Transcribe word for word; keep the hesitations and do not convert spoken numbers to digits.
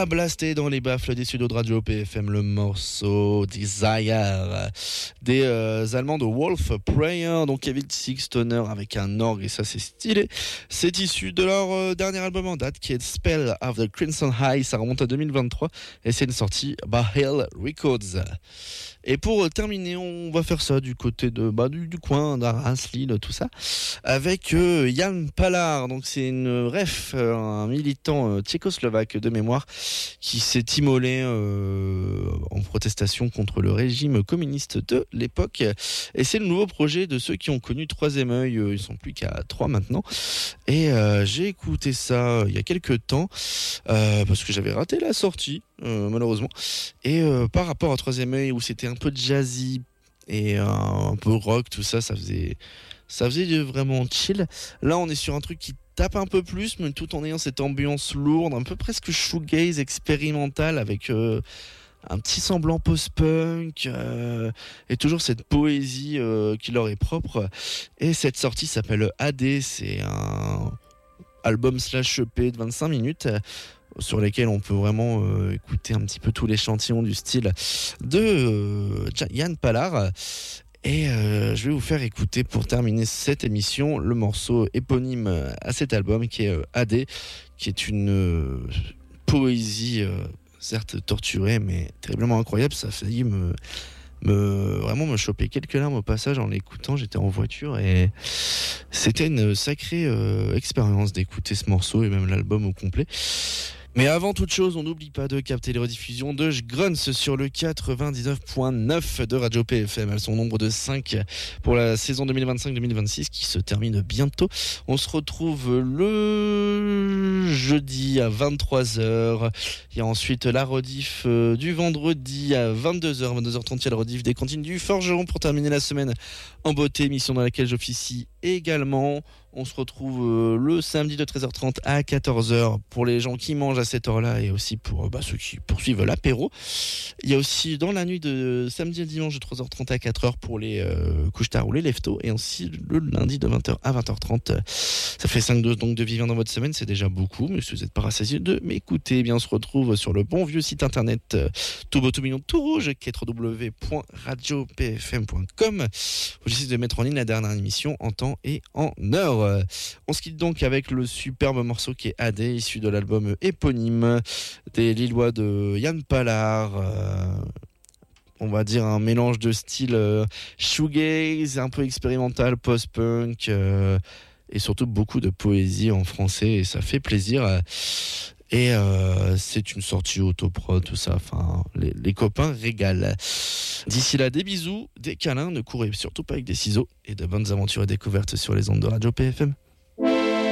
a blasté dans les baffles des studios de Radio P F M le morceau Desire des euh, Allemands de Wolf Prayer, donc Kevin Sixtoner avec un orgue et ça c'est stylé. C'est issu de leur euh, dernier album en date qui est Spell of the Crimson High, ça remonte à deux mille vingt-trois et c'est une sortie by Hell Records. Et pour terminer, on va faire ça du côté de bah, du, du coin d'Arras, Lille, tout ça, avec euh, Jan Palár. Donc c'est une ref, euh, un militant euh, tchécoslovaque de mémoire qui s'est immolé euh, en protestation contre le régime communiste de l'époque. Et c'est le nouveau projet de ceux qui ont connu Troisième œil. Ils sont plus qu'à trois maintenant. Et euh, j'ai écouté ça il y a quelques temps euh, parce que j'avais raté la sortie. Euh, malheureusement et euh, par rapport à Troisième œil où c'était un peu jazzy et euh, un peu rock, tout ça ça faisait ça faisait vraiment chill. Là on est sur un truc qui tape un peu plus mais tout en ayant cette ambiance lourde, un peu presque shoegaze expérimental avec euh, un petit semblant post-punk euh, et toujours cette poésie euh, qui leur est propre. Et cette sortie s'appelle A D, c'est un album slash E P de vingt-cinq minutes sur lesquels on peut vraiment euh, écouter un petit peu tout l'échantillon du style de euh, Jan Palár. Et euh, je vais vous faire écouter pour terminer cette émission le morceau éponyme à cet album qui est euh, A D, qui est une euh, poésie euh, certes torturée mais terriblement incroyable. Ça a failli me, me vraiment me choper quelques larmes au passage en l'écoutant. J'étais en voiture et c'était une sacrée euh, expérience d'écouter ce morceau et même l'album au complet. Mais avant toute chose, on n'oublie pas de capter les rediffusions de Grunts sur le quatre-vingt-dix-neuf virgule neuf de Radio P F M. Elles sont au nombre de cinq pour la saison deux mille vingt-cinq deux mille vingt-six qui se termine bientôt. On se retrouve le jeudi à vingt-trois heures. Il y a ensuite la rediff du vendredi à vingt-deux heures. vingt-deux heures trente, il y a la rediff des cantines du Forgeron pour terminer la semaine en beauté, émission dans laquelle j'officie également. On se retrouve le samedi de treize heures trente à quatorze heures pour les gens qui mangent à cette heure-là et aussi pour bah, ceux qui poursuivent l'apéro. Il y a aussi dans la nuit de samedi à dimanche de trois heures trente à quatre heures pour les euh, couche-tard ou les leftos et aussi le lundi de vingt heures à vingt heures trente. Ça fait cinq doses donc de vivre dans votre semaine, c'est déjà beaucoup, mais si vous n'êtes pas rassasié de m'écouter, eh bien on se retrouve sur le bon vieux site internet euh, tout beau tout mignon tout rouge qui est w w w point radio p f m point com où j'essaie de mettre en ligne la dernière émission en temps et en heure. On se quitte donc avec le superbe morceau qui est A D, issu de l'album éponyme des Lillois de Jan Palár. Euh, on va dire un mélange de style euh, shoegaze, un peu expérimental, post-punk euh, et surtout beaucoup de poésie en français et ça fait plaisir. Et euh, c'est une sortie autoprod, tout ça. Enfin, les, les copains régalent. D'ici là, des bisous, des câlins. Ne courez surtout pas avec des ciseaux. Et de bonnes aventures et découvertes sur les ondes de Radio P F M.